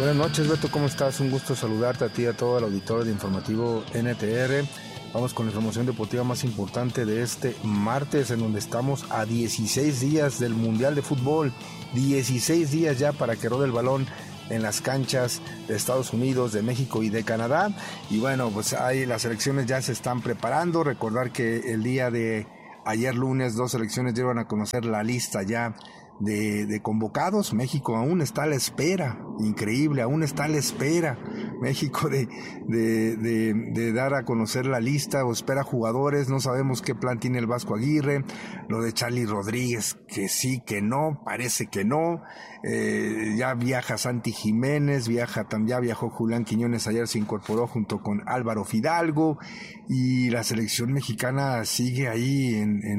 Buenas noches, Beto, ¿cómo estás? Un gusto saludarte a ti y a todo el auditorio de Informativo NTR. Vamos con la información deportiva más importante de este martes, en donde estamos a 16 días del Mundial de Fútbol. 16 días ya para que rode el balón en las canchas de Estados Unidos, de México y de Canadá. Y bueno, pues ahí las selecciones ya se están preparando. Recordar que el día de ayer lunes 2 selecciones dieron a conocer la lista ya de convocados. México aún está a la espera, increíble, aún está a la espera México de dar a conocer la lista, o espera jugadores. No sabemos qué plan tiene el Vasco Aguirre, lo de Charly Rodríguez, que sí, que no, parece que no. Ya viaja Santi Jiménez, ya viajó Julián Quiñones, ayer se incorporó junto con Álvaro Fidalgo, y la selección mexicana sigue ahí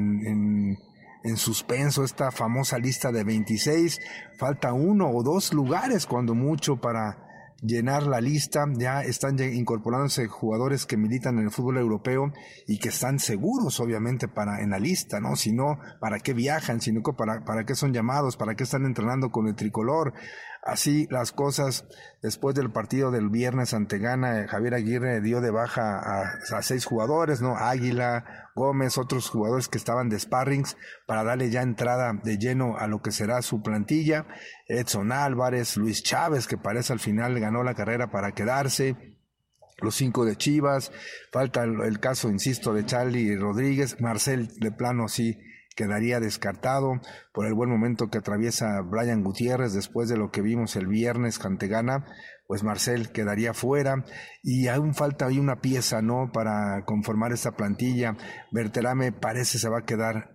en suspenso, esta famosa lista de 26, falta 1 o 2 lugares cuando mucho para llenar la lista. Ya están incorporándose jugadores que militan en el fútbol europeo y que están seguros obviamente en la lista, ¿no? Si no, ¿para qué viajan? Si no, ¿para qué son llamados? ¿Para qué están entrenando con el tricolor? Así las cosas. Después del partido del viernes ante Ghana, Javier Aguirre dio de baja a 6 jugadores, ¿no? Águila, Gómez, otros jugadores que estaban de sparrings, para darle ya entrada de lleno a lo que será su plantilla. Edson Álvarez, Luis Chávez, que parece al final ganó la carrera para quedarse, los 5 de Chivas. Falta el caso, insisto, de Charly Rodríguez. Marcel de plano sí quedaría descartado por el buen momento que atraviesa Brian Gutiérrez después de lo que vimos el viernes ante Ghana. Pues Marcel quedaría fuera, y aún falta ahí una pieza, ¿no?, para conformar esta plantilla. Berterame parece se va a quedar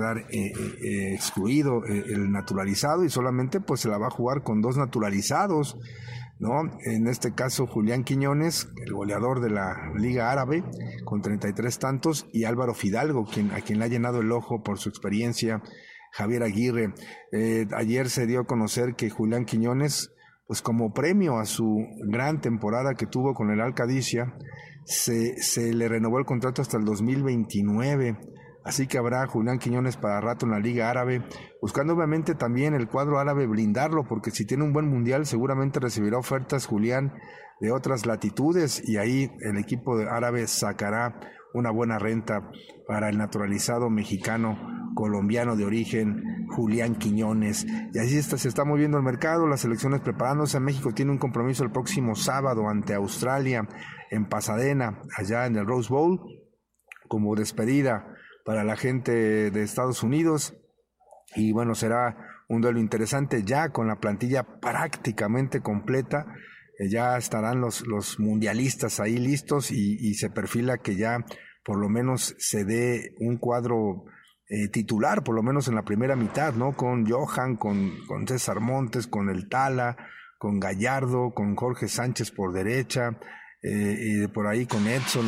excluido, el naturalizado, y solamente pues se la va a jugar con 2 naturalizados, ¿no? En este caso Julián Quiñones, el goleador de la Liga Árabe, con 33 tantos, y Álvaro Fidalgo, a quien le ha llenado el ojo por su experiencia Javier Aguirre. Ayer se dio a conocer que Julián Quiñones, pues como premio a su gran temporada que tuvo con el Al-Qadisiyah, se le renovó el contrato hasta el 2029. Así que habrá Julián Quiñones para rato en la Liga Árabe, buscando obviamente también el cuadro árabe blindarlo, porque si tiene un buen mundial seguramente recibirá ofertas Julián de otras latitudes, y ahí el equipo árabe sacará una buena renta para el naturalizado mexicano colombiano de origen Julián Quiñones. Y así se está moviendo el mercado, las selecciones preparándose. México tiene un compromiso el próximo sábado ante Australia en Pasadena, allá en el Rose Bowl, como despedida para la gente de Estados Unidos. Y bueno, será un duelo interesante ya con la plantilla prácticamente completa. Ya estarán los mundialistas ahí listos, y se perfila que ya por lo menos se dé un cuadro titular, por lo menos en la primera mitad, ¿no? Con Johan, con César Montes, con el Tala, con Gallardo, con Jorge Sánchez por derecha, y por ahí con Edson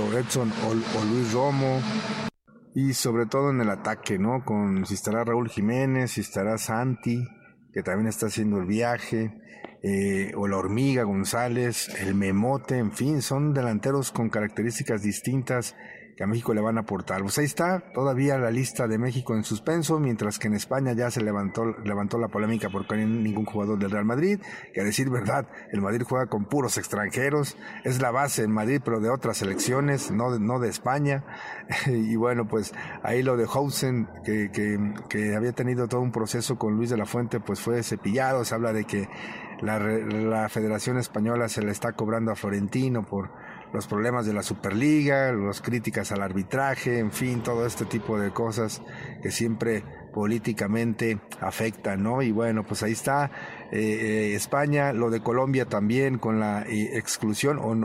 o Luis Romo. Y sobre todo en el ataque, ¿no? Si estará Raúl Jiménez, si estará Santi, que también está haciendo el viaje, o la Hormiga González, el Memote, en fin, son delanteros con características distintas que a México le van a aportar. Pues ahí está todavía la lista de México en suspenso, mientras que en España ya se levantó la polémica porque no hay ningún jugador del Real Madrid, que a decir verdad, el Madrid juega con puros extranjeros, es la base en Madrid, pero de otras selecciones, no de España. Y bueno, pues ahí lo de Housen, que había tenido todo un proceso con Luis de la Fuente, pues fue cepillado. Se habla de que la Federación Española se le está cobrando a Florentino por los problemas de la Superliga, las críticas al arbitraje, en fin, todo este tipo de cosas que siempre políticamente afectan, ¿no? Y bueno, pues ahí está España. Lo de Colombia también, con la exclusión o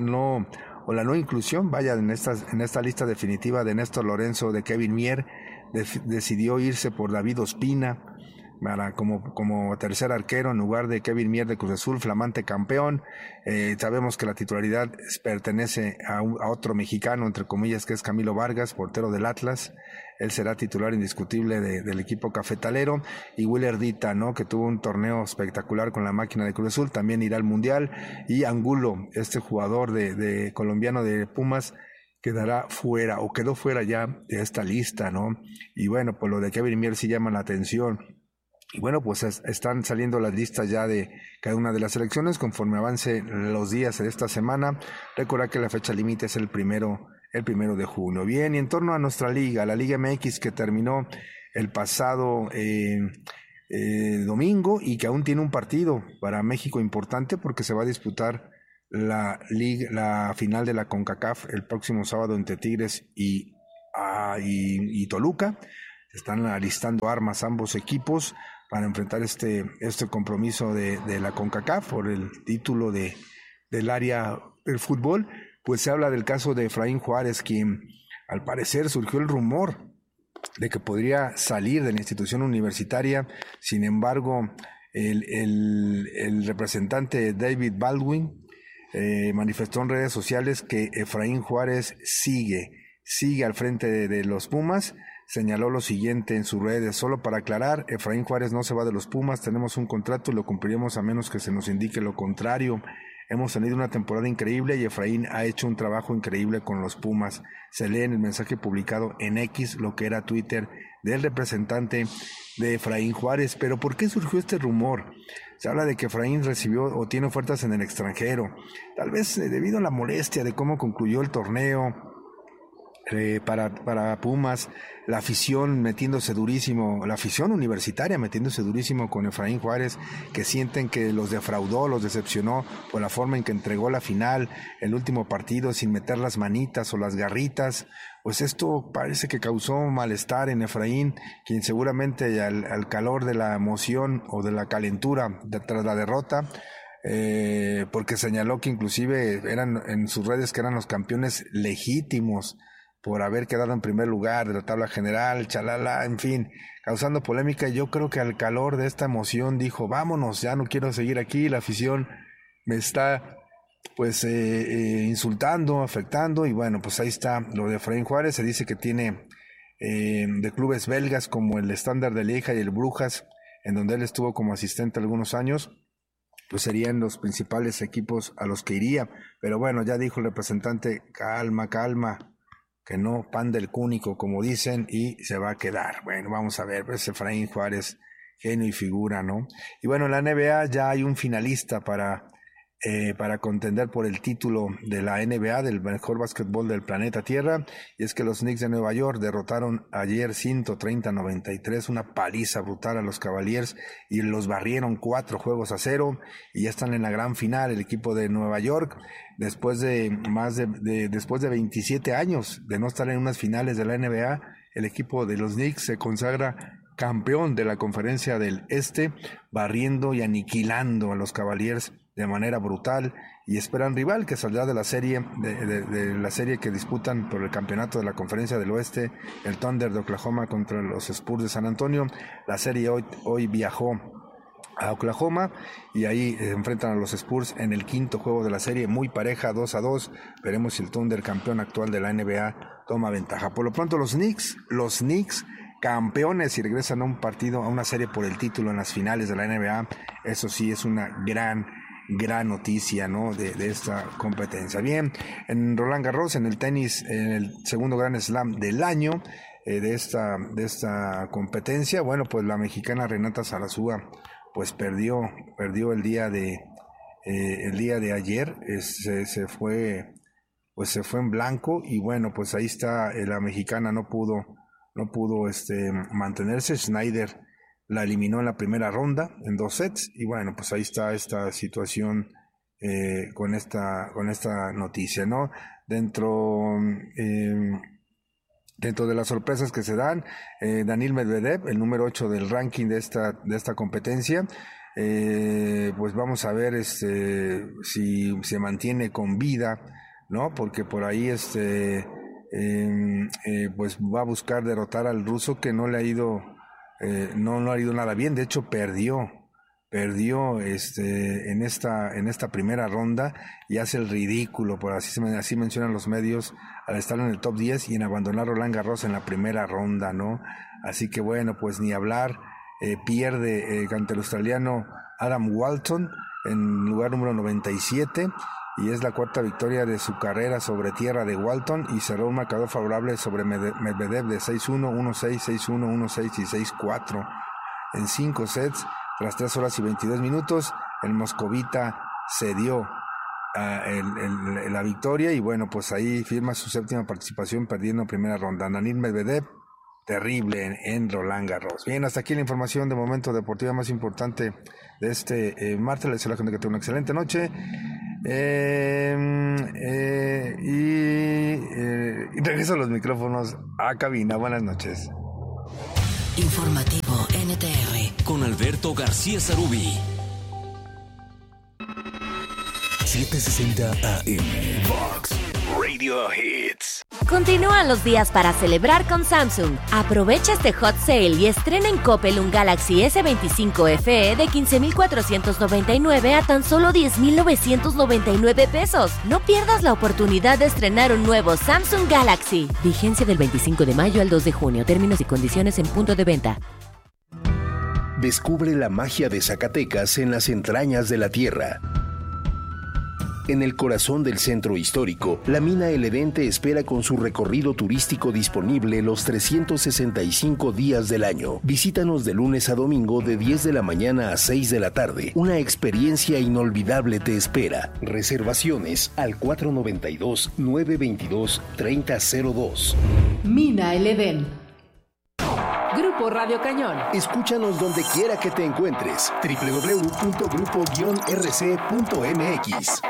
la no inclusión, vaya, en esta lista definitiva de Néstor Lorenzo, de Kevin Mier, decidió irse por David Ospina como tercer arquero en lugar de Kevin Mier de Cruz Azul, flamante campeón. Sabemos que la titularidad pertenece a otro mexicano, entre comillas, que es Camilo Vargas, portero del Atlas. Él será titular indiscutible del equipo cafetalero. Y Will Erdita, ¿no?, que tuvo un torneo espectacular con la máquina de Cruz Azul, también irá al Mundial. Y Angulo, este jugador de colombiano de Pumas, quedará fuera, o quedó fuera ya de esta lista, ¿no? Y bueno, pues lo de Kevin Mier sí llama la atención. Y bueno, pues están saliendo las listas ya de cada una de las elecciones conforme avance los días de esta semana. Recordar que la fecha límite es el primero de junio. Bien, y en torno a nuestra liga, la Liga MX, que terminó el pasado domingo y que aún tiene un partido para México importante porque se va a disputar la final de la CONCACAF el próximo sábado entre Tigres y Toluca. Se están alistando armas ambos equipos para enfrentar este compromiso de la CONCACAF por el título del área del fútbol. Pues se habla del caso de Efraín Juárez, quien al parecer surgió el rumor de que podría salir de la institución universitaria. Sin embargo, el representante David Baldwin manifestó en redes sociales que Efraín Juárez sigue al frente de los Pumas. Señaló lo siguiente en sus redes: solo para aclarar, Efraín Juárez no se va de los Pumas, tenemos un contrato y lo cumpliremos a menos que se nos indique lo contrario. Hemos tenido una temporada increíble y Efraín ha hecho un trabajo increíble con los Pumas. Se lee en el mensaje publicado en X, lo que era Twitter, del representante de Efraín Juárez. Pero ¿por qué surgió este rumor? Se habla de que Efraín recibió o tiene ofertas en el extranjero, tal vez debido a la molestia de cómo concluyó el torneo. Para Pumas, la afición metiéndose durísimo, la afición universitaria metiéndose durísimo con Efraín Juárez, que sienten que los defraudó, los decepcionó por la forma en que entregó la final, el último partido sin meter las manitas o las garritas. Pues esto parece que causó malestar en Efraín, quien seguramente al calor de la emoción o de la calentura tras la derrota, porque señaló que inclusive eran en sus redes que eran los campeones legítimos por haber quedado en primer lugar de la tabla general, chalala, en fin, causando polémica. Yo creo que al calor de esta emoción dijo: vámonos, ya no quiero seguir aquí, la afición me está pues insultando, afectando. Y bueno, pues ahí está lo de Efraín Juárez. Se dice que tiene de clubes belgas como el Standard de Lieja y el Brujas, en donde él estuvo como asistente algunos años, pues serían los principales equipos a los que iría. Pero bueno, ya dijo el representante: calma, que no pan del cúnico, como dicen, y se va a quedar. Bueno, vamos a ver, pues Efraín Juárez, genio y figura, ¿no? Y bueno, en la NBA ya hay un finalista para contender por el título de la NBA, del mejor básquetbol del planeta Tierra, y es que los Knicks de Nueva York derrotaron ayer 130-93, una paliza brutal a los Cavaliers, y los barrieron 4-0, y ya están en la gran final el equipo de Nueva York, después de 27 años de no estar en unas finales de la NBA. El equipo de los Knicks se consagra campeón de la Conferencia del Este, barriendo y aniquilando a los Cavaliers de manera brutal, y esperan rival que saldrá de la serie de la serie que disputan por el campeonato de la Conferencia del Oeste, el Thunder de Oklahoma contra los Spurs de San Antonio. La serie hoy viajó a Oklahoma y ahí enfrentan a los Spurs en el quinto juego de la serie, muy pareja, 2-2. Veremos si el Thunder, campeón actual de la NBA, toma ventaja. Por lo pronto los Knicks campeones, y regresan a un partido, a una serie por el título en las finales de la NBA. Eso sí es una gran noticia, ¿no? de esta competencia. Bien, en Roland Garros, en el tenis, en el segundo Grand Slam del año de esta competencia, bueno, pues la mexicana Renata Zarazúa pues perdió el día de ayer, se fue en blanco, y bueno, pues ahí está, la mexicana no pudo mantenerse. Schneider la eliminó en la primera ronda en 2 sets, y bueno, pues ahí está esta situación con esta noticia, ¿no? Dentro de las sorpresas que se dan, Daniil Medvedev, el número 8 del ranking de esta competencia, pues vamos a ver si se mantiene con vida, ¿no? Porque por ahí pues va a buscar derrotar al ruso, que no le ha ido nada bien. De hecho perdió en esta primera ronda, y hace el ridículo, por así mencionan los medios, al estar en el top 10 y en abandonar Roland Garros en la primera ronda, ¿no? Así que bueno, pues ni hablar. Pierde ante el australiano Adam Walton en lugar número 97, y es la cuarta victoria de su carrera sobre tierra de Walton, y cerró un marcador favorable sobre Medvedev de 6-1, 1-6, 6-1, 1-6 y 6-4. en 5 sets. Tras 3 horas y 22 minutos, el moscovita cedió la victoria y bueno, pues ahí firma su séptima participación perdiendo en primera ronda. Daniil Medvedev, terrible en Roland Garros. Bien, hasta aquí la información de momento deportiva más importante de este martes. Les deseo a la gente que tenga una excelente noche. Y regreso a los micrófonos a cabina. Buenas noches. Informativo NTR con Alberto García Sarubí. 760 AM Vox Radio Hits. Continúan los días para celebrar con Samsung. Aprovecha este hot sale y estrena en Coppel un Galaxy S25 FE de 15,499 a tan solo 10,999 pesos. No pierdas la oportunidad de estrenar un nuevo Samsung Galaxy. Vigencia del 25 de mayo al 2 de junio. Términos y condiciones en punto de venta. Descubre la magia de Zacatecas en las entrañas de la tierra. En el corazón del centro histórico, la mina El Edén te espera con su recorrido turístico disponible los 365 días del año. Visítanos de lunes a domingo de 10 de la mañana a 6 de la tarde. Una experiencia inolvidable te espera. Reservaciones al 492-922-3002. Mina El Edén. Grupo Radio Cañón. Escúchanos donde quiera que te encuentres. www.grupo-rc.mx.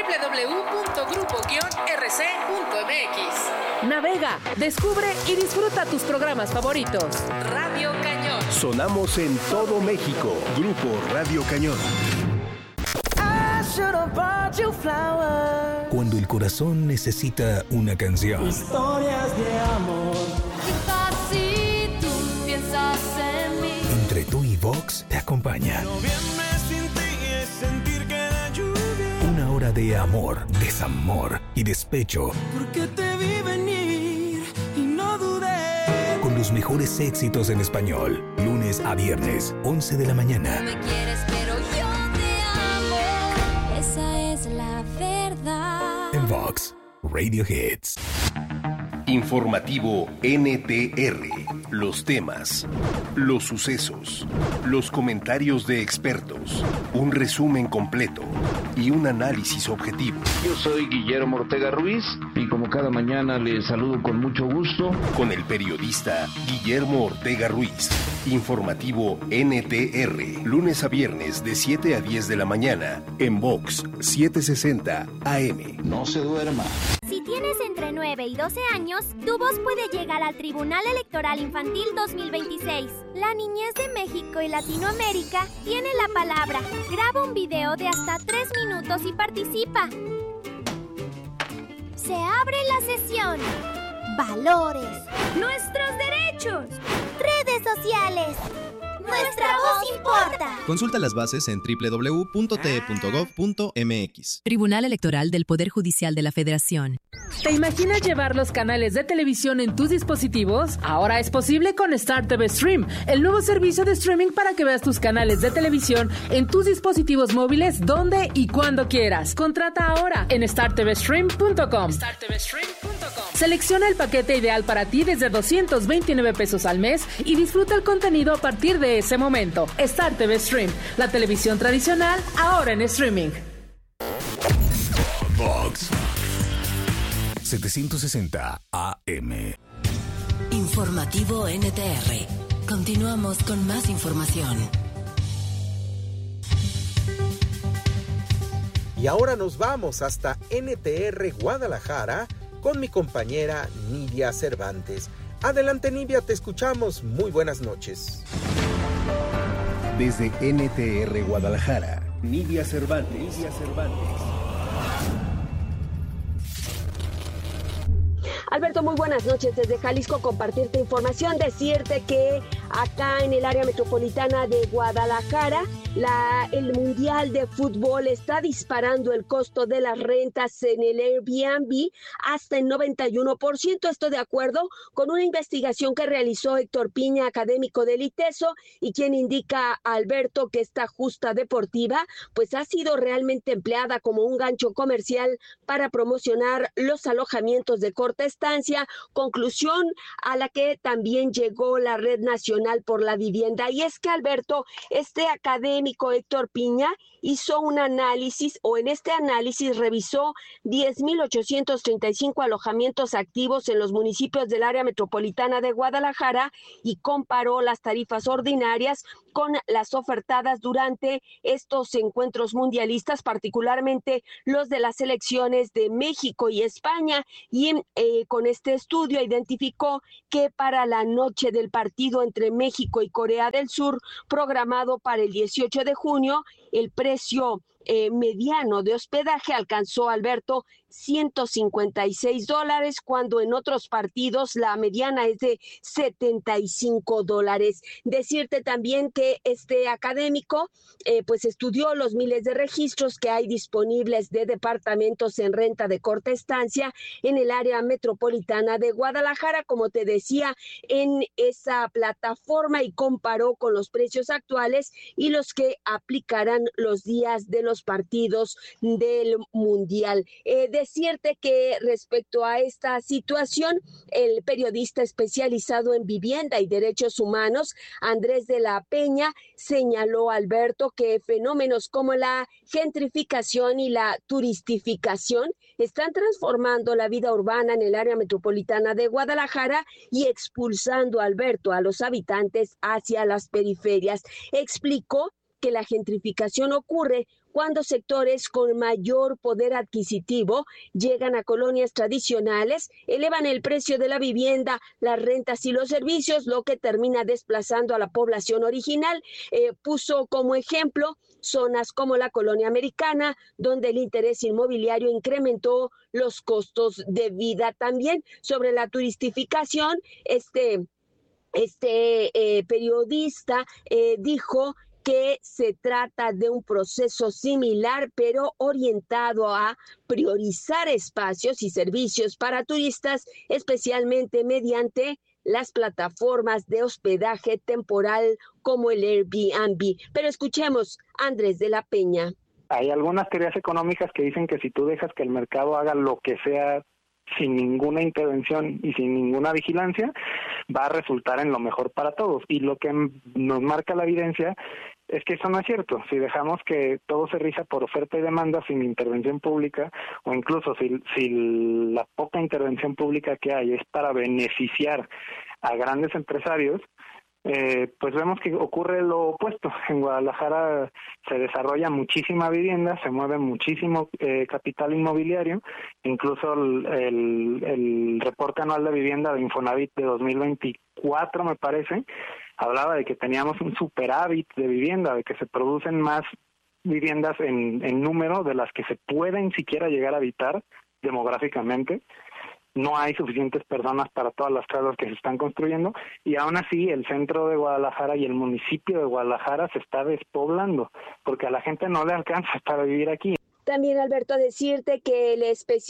www.grupo-rc.mx. Navega, descubre y disfruta tus programas favoritos. Radio Cañón. Sonamos en todo México. Grupo Radio Cañón. Cuando el corazón necesita una canción. Historias de amor. Si tú piensas en mí. Entre tú y Vox te acompaña. Noviembre sin ti es sentir que la lluvia. Una hora de amor, desamor y despecho. Porque te vi venir y no dudé. Con los mejores éxitos en español. Lunes a viernes, 11 de la mañana. No me quieres, pero yo te amo. Esa es la verdad. En Vox Radio Hits. Informativo NTR. Los temas, los sucesos, los comentarios de expertos, un resumen completo y un análisis objetivo. Yo soy Guillermo Ortega Ruiz y como cada mañana les saludo con mucho gusto. Con el periodista Guillermo Ortega Ruiz. Informativo NTR. Lunes a viernes de 7 a 10 de la mañana en Vox 760 AM. No se duerma. Si tienes entre 9 y 12 años, tu voz puede llegar al Tribunal Electoral Infantil 2026. La niñez de México y Latinoamérica tiene la palabra. Graba un video de hasta 3 minutos y participa. Se abre la sesión. Valores. Nuestros derechos. Redes sociales. Nuestra voz importa. Consulta las bases en www.te.gov.mx. Tribunal Electoral del Poder Judicial de la Federación. ¿Te imaginas llevar los canales de televisión en tus dispositivos? Ahora es posible con Star TV Stream, el nuevo servicio de streaming para que veas tus canales de televisión en tus dispositivos móviles donde y cuando quieras. Contrata ahora en startvstream.com. Selecciona el paquete ideal para ti desde 229 pesos al mes y disfruta el contenido a partir de ese momento. Star TV Stream, la televisión tradicional ahora en streaming. Vox 760 AM. Informativo NTR. Continuamos con más información. Y ahora nos vamos hasta NTR Guadalajara con mi compañera Nidia Cervantes. Adelante, Nidia, te escuchamos. Muy buenas noches. Desde NTR Guadalajara, Nidia Cervantes. Alberto, muy buenas noches desde Jalisco, compartirte información, decirte que acá en el área metropolitana de Guadalajara, el Mundial de Fútbol está disparando el costo de las rentas en el Airbnb hasta el 91%, esto de acuerdo con una investigación que realizó Héctor Piña, académico del ITESO, y quien indica a Alberto que esta justa deportiva pues ha sido realmente empleada como un gancho comercial para promocionar los alojamientos de corta estancia, conclusión a la que también llegó la Red Nacional Nacional por la Vivienda. Y es que, Alberto, este académico Héctor Piña hizo un análisis, o en este análisis revisó 10,835 alojamientos activos en los municipios del área metropolitana de Guadalajara y comparó las tarifas ordinarias con las ofertadas durante estos encuentros mundialistas, particularmente los de las selecciones de México y España. Y con este estudio identificó que para la noche del partido entre México y Corea del Sur, programado para el 18 de junio, el precio mediano de hospedaje alcanzó, Alberto, $156, cuando en otros partidos la mediana es de $75. Decirte también que este académico pues estudió los miles de registros que hay disponibles de departamentos en renta de corta estancia en el área metropolitana de Guadalajara, como te decía, en esa plataforma, y comparó con los precios actuales y los que aplicarán los días de los partidos del Mundial. Decirte que respecto a esta situación, el periodista especializado en vivienda y derechos humanos, Andrés de la Peña, señaló, Alberto, que fenómenos como la gentrificación y la turistificación están transformando la vida urbana en el área metropolitana de Guadalajara y expulsando, Alberto, a los habitantes hacia las periferias. Explicó que la gentrificación ocurre cuando sectores con mayor poder adquisitivo llegan a colonias tradicionales, elevan el precio de la vivienda, las rentas y los servicios, lo que termina desplazando a la población original. Puso como ejemplo zonas como la Colonia Americana, donde el interés inmobiliario incrementó los costos de vida. También sobre la turistificación, este periodista dijo que se trata de un proceso similar, pero orientado a priorizar espacios y servicios para turistas, especialmente mediante las plataformas de hospedaje temporal como el Airbnb. Pero escuchemos a Andrés de la Peña. Hay algunas teorías económicas que dicen que si tú dejas que el mercado haga lo que sea sin ninguna intervención y sin ninguna vigilancia, va a resultar en lo mejor para todos. Y lo que nos marca la evidencia es que eso no es cierto. Si dejamos que todo se rija por oferta y demanda sin intervención pública, o incluso si la poca intervención pública que hay es para beneficiar a grandes empresarios, pues vemos que ocurre lo opuesto. En Guadalajara se desarrolla muchísima vivienda, se mueve muchísimo capital inmobiliario. Incluso el reporte anual de vivienda de Infonavit de 2024, me parece, hablaba de que teníamos un superávit de vivienda, de que se producen más viviendas en número de las que se pueden siquiera llegar a habitar demográficamente. No hay suficientes personas para todas las casas que se están construyendo, y aún así el centro de Guadalajara y el municipio de Guadalajara se está despoblando, porque a la gente no le alcanza para vivir aquí. También, Alberto, decirte que el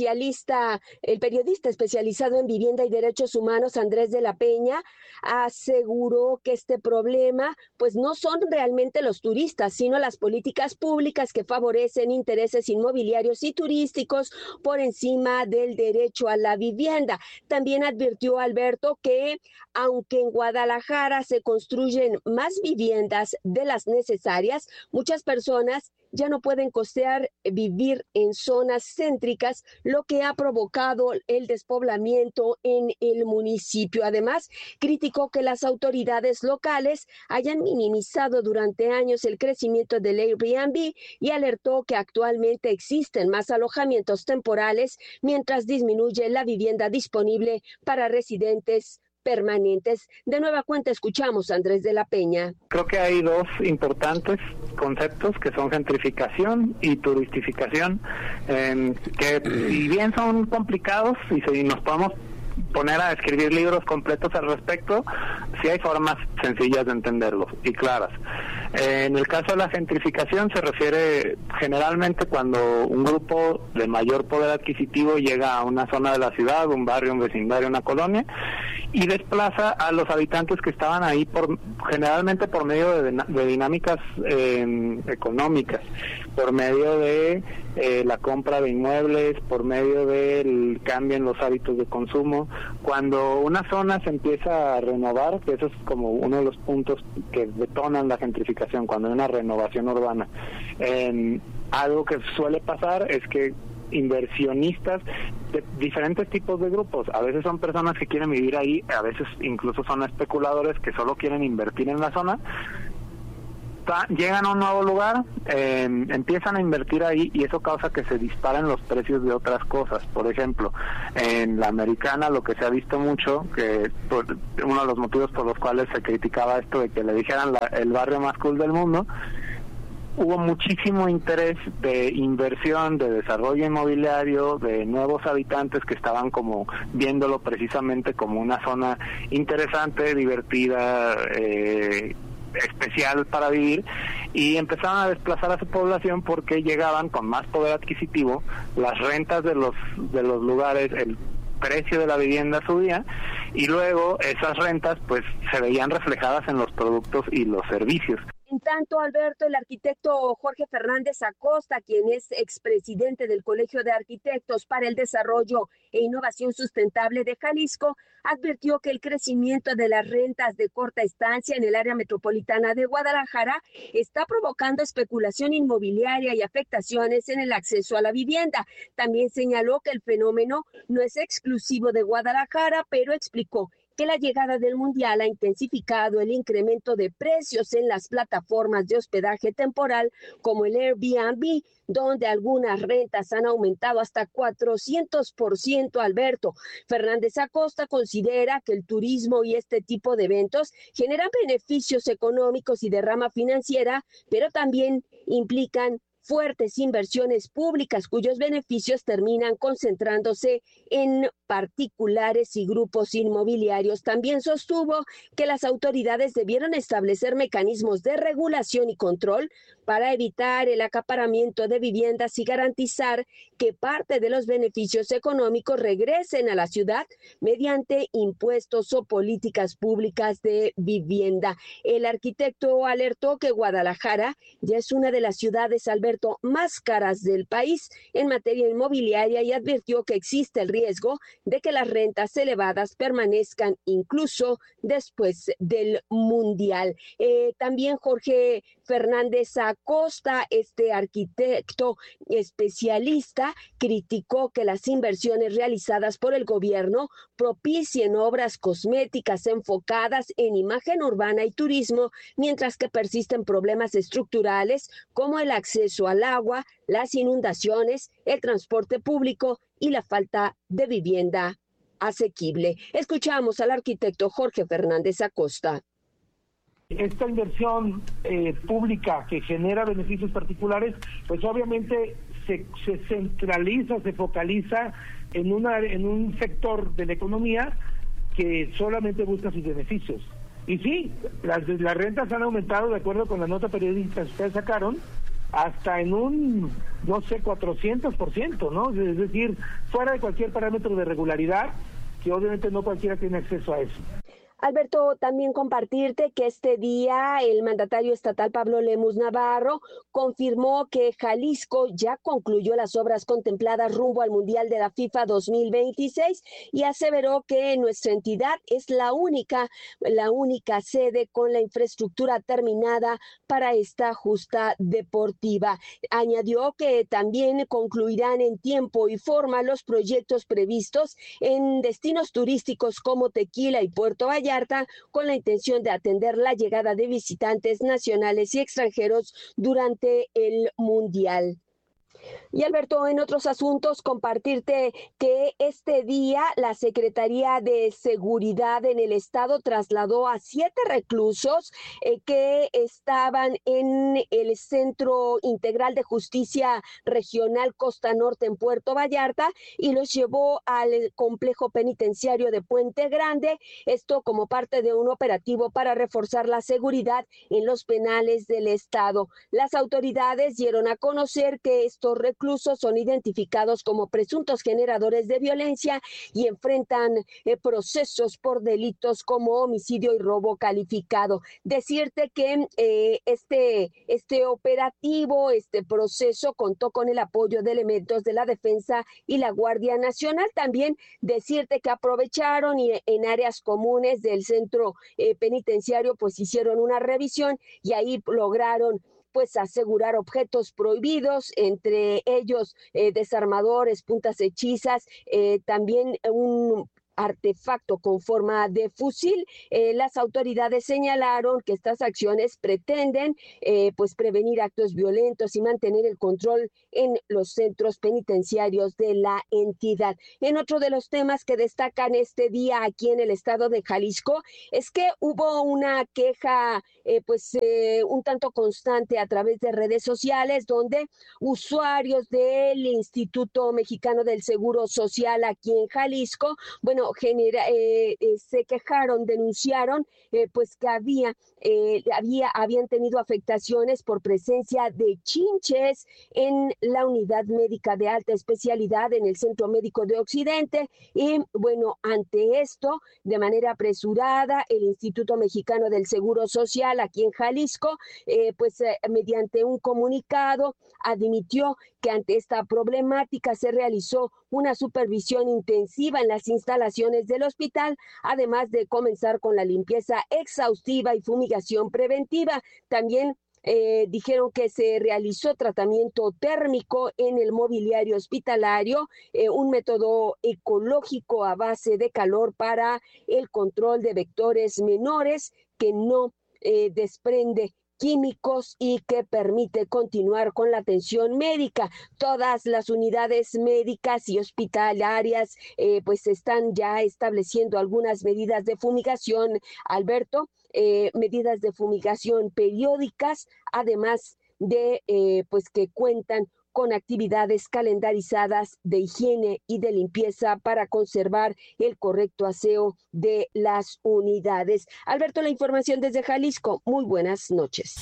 periodista especializado en vivienda y derechos humanos, Andrés de la Peña, aseguró que este problema pues no son realmente los turistas, sino las políticas públicas que favorecen intereses inmobiliarios y turísticos por encima del derecho a la vivienda. También advirtió, Alberto, que aunque en Guadalajara se construyen más viviendas de las necesarias, muchas personas ya no pueden costear vivir en zonas céntricas, lo que ha provocado el despoblamiento en el municipio. Además, criticó que las autoridades locales hayan minimizado durante años el crecimiento del Airbnb y alertó que actualmente existen más alojamientos temporales mientras disminuye la vivienda disponible para residentes permanentes. De nueva cuenta escuchamos a Andrés de la Peña. Creo que hay dos importantes conceptos que son gentrificación y turistificación, que si bien son complicados y si nos podemos poner a escribir libros completos al respecto, sí hay formas sencillas de entenderlos y claras. En el caso de la gentrificación se refiere generalmente cuando un grupo de mayor poder adquisitivo llega a una zona de la ciudad, un barrio, un vecindario, una colonia, y desplaza a los habitantes que estaban ahí generalmente por medio de dinámicas económicas, por medio de la compra de inmuebles, por medio del cambio en los hábitos de consumo. Cuando una zona se empieza a renovar, que eso es como uno de los puntos que detonan la gentrificación, cuando hay una renovación urbana, algo que suele pasar es que inversionistas de diferentes tipos de grupos, a veces son personas que quieren vivir ahí, a veces incluso son especuladores que solo quieren invertir en la zona, llegan a un nuevo lugar, empiezan a invertir ahí y eso causa que se disparen los precios de otras cosas. Por ejemplo, en la Americana lo que se ha visto mucho, que uno de los motivos por los cuales se criticaba esto de que le dijeran el barrio más cool del mundo, hubo muchísimo interés de inversión, de desarrollo inmobiliario, de nuevos habitantes que estaban como viéndolo precisamente como una zona interesante, divertida, especial para vivir, y empezaron a desplazar a su población porque llegaban con más poder adquisitivo, las rentas de los lugares, el precio de la vivienda subía, y luego esas rentas pues se veían reflejadas en los productos y los servicios. En tanto, Alberto, el arquitecto Jorge Fernández Acosta, quien es expresidente del Colegio de Arquitectos para el Desarrollo e Innovación Sustentable de Jalisco, advirtió que el crecimiento de las rentas de corta estancia en el área metropolitana de Guadalajara está provocando especulación inmobiliaria y afectaciones en el acceso a la vivienda. También señaló que el fenómeno no es exclusivo de Guadalajara, pero explicó que la llegada del Mundial ha intensificado el incremento de precios en las plataformas de hospedaje temporal como el Airbnb, donde algunas rentas han aumentado hasta 400%, Alberto. Fernández Acosta considera que el turismo y este tipo de eventos generan beneficios económicos y de rama financiera, pero también implican fuertes inversiones públicas cuyos beneficios terminan concentrándose en particulares y grupos inmobiliarios. También sostuvo que las autoridades debieron establecer mecanismos de regulación y control para evitar el acaparamiento de viviendas y garantizar que parte de los beneficios económicos regresen a la ciudad mediante impuestos o políticas públicas de vivienda. El arquitecto alertó que Guadalajara ya es una de las ciudades, Alberto, más caras del país en materia inmobiliaria y advirtió que existe el riesgo de que las rentas elevadas permanezcan incluso después del Mundial. También Jorge Fernández Acosta, este arquitecto especialista, criticó que las inversiones realizadas por el gobierno propicien obras cosméticas enfocadas en imagen urbana y turismo, mientras que persisten problemas estructurales como el acceso al agua, las inundaciones, el transporte público y la falta de vivienda asequible. Escuchamos al arquitecto Jorge Fernández Acosta. Esta inversión pública que genera beneficios particulares, pues obviamente se centraliza, se focaliza en un sector de la economía que solamente busca sus beneficios. Y sí, las rentas han aumentado, de acuerdo con la nota periodística que ustedes sacaron, hasta en un, 400%, ¿no? Es decir, fuera de cualquier parámetro de regularidad, que obviamente no cualquiera tiene acceso a eso. Alberto, también compartirte que este día el mandatario estatal Pablo Lemus Navarro confirmó que Jalisco ya concluyó las obras contempladas rumbo al Mundial de la FIFA 2026 y aseveró que nuestra entidad es la única sede con la infraestructura terminada para esta justa deportiva. Añadió que también concluirán en tiempo y forma los proyectos previstos en destinos turísticos como Tequila y Puerto Vallarta, con la intención de atender la llegada de visitantes nacionales y extranjeros durante el Mundial. Y Alberto, en otros asuntos, compartirte que este día la Secretaría de Seguridad en el Estado trasladó a 7 reclusos que estaban en el Centro Integral de Justicia Regional Costa Norte en Puerto Vallarta y los llevó al complejo penitenciario de Puente Grande, esto como parte de un operativo para reforzar la seguridad en los penales del Estado. Las autoridades dieron a conocer que estos reclusos incluso son identificados como presuntos generadores de violencia y enfrentan procesos por delitos como homicidio y robo calificado. Decirte que este operativo, este proceso contó con el apoyo de elementos de la Defensa y la Guardia Nacional. También decirte que aprovecharon y en áreas comunes del centro penitenciario pues hicieron una revisión y ahí lograron pues asegurar objetos prohibidos, entre ellos desarmadores, puntas hechizas, también un artefacto con forma de fusil. Las autoridades señalaron que estas acciones pretenden pues prevenir actos violentos y mantener el control en los centros penitenciarios de la entidad. En otro de los temas que destacan este día aquí en el estado de Jalisco es que hubo una queja un tanto constante a través de redes sociales, donde usuarios del Instituto Mexicano del Seguro Social aquí en Jalisco, se quejaron, denunciaron pues que habían tenido afectaciones por presencia de chinches en la unidad médica de alta especialidad en el Centro Médico de Occidente. Y bueno, ante esto, de manera apresurada, el Instituto Mexicano del Seguro Social aquí en Jalisco, mediante un comunicado, admitió que ante esta problemática se realizó una supervisión intensiva en las instalaciones del hospital, además de comenzar con la limpieza exhaustiva y fumigación preventiva. También dijeron que se realizó tratamiento térmico en el mobiliario hospitalario, un método ecológico a base de calor para el control de vectores menores que no desprende químicos y que permite continuar con la atención médica. Todas las unidades médicas y hospitalarias están ya estableciendo algunas medidas de fumigación, Alberto, medidas de fumigación periódicas, además de que cuentan con actividades calendarizadas de higiene y de limpieza para conservar el correcto aseo de las unidades. Alberto, la información desde Jalisco. Muy buenas noches.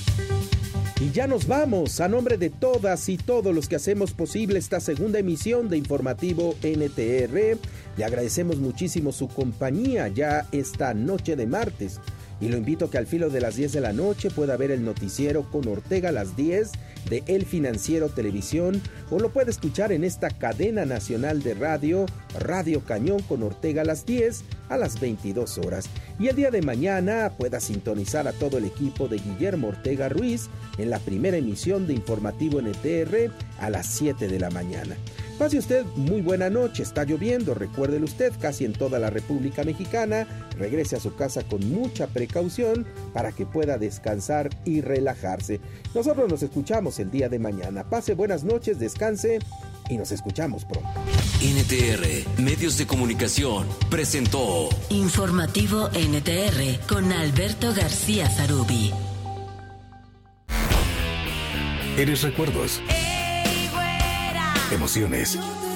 Y ya nos vamos. A nombre de todas y todos los que hacemos posible esta segunda emisión de Informativo NTR, le agradecemos muchísimo su compañía ya esta noche de martes. Y lo invito a que al filo de las 10 de la noche pueda ver el noticiero con Ortega a las 10 de El Financiero Televisión, o lo puede escuchar en esta cadena nacional de radio, Radio Cañón con Ortega a las 10 a las 22 horas. Y el día de mañana pueda sintonizar a todo el equipo de Guillermo Ortega Ruiz en la primera emisión de Informativo NTR a las 7 de la mañana. Pase usted muy buena noche. Está lloviendo, recuérdelo usted, casi en toda la República Mexicana. Regrese a su casa con mucha precaución para que pueda descansar y relajarse. Nosotros nos escuchamos el día de mañana. Pase buenas noches, descanse y nos escuchamos pronto. NTR Medios de Comunicación presentó Informativo NTR con Alberto García Zarubi. Eres recuerdos, emociones,